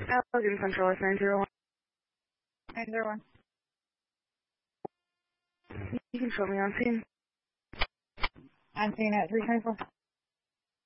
Allegan Central is 901. 901. You can show me on scene. I'm seeing at 324.